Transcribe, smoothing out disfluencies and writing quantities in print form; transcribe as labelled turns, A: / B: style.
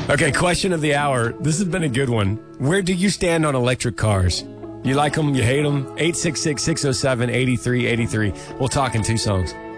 A: Okay, question of the hour. This has been a good one. Where do you stand on electric cars? You like them? You hate them? 866-607-8383. We'll talk in 2 songs.